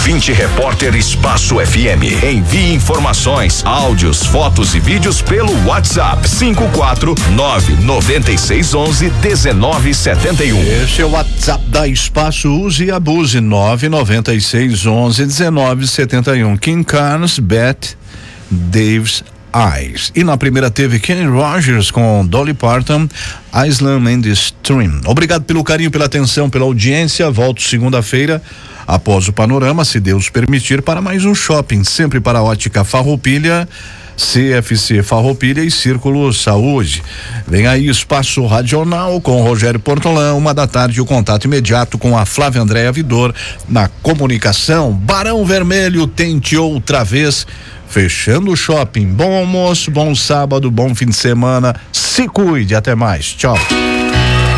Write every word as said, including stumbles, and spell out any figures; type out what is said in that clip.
Ouvinte Repórter Espaço F M. Envie informações, áudios, fotos e vídeos pelo WhatsApp cinco quatro nove nove seis onze dezenove setenta e um. Este é o WhatsApp da Espaço, use e abuse nove nove seis onze dezenove setenta e um. King Carnes, Beth Davis Eyes. E na primeira teve Kenny Rogers com Dolly Parton, Island and the Stream. Obrigado pelo carinho, pela atenção, pela audiência. Volto segunda-feira após o panorama, se Deus permitir, para mais um shopping, sempre para a Ótica Farroupilha, C F C Farroupilha e Círculo Saúde. Vem aí Espaço Radional com Rogério Portolão, uma da tarde, o contato imediato com a Flávia Andréa Vidor na comunicação. Barão Vermelho, tente outra vez. Fechando o shopping. Bom almoço, bom sábado, bom fim de semana. Se cuide, até mais. Tchau.